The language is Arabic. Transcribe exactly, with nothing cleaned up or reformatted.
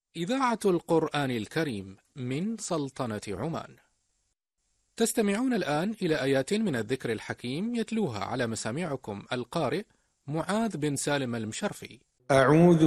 إذاعة القرآن الكريم من سلطنة عمان. تستمعون الآن إلى آيات من الذكر الحكيم يتلوها على مسامعكم القارئ معاذ بن سالم المشرفي. أعوذ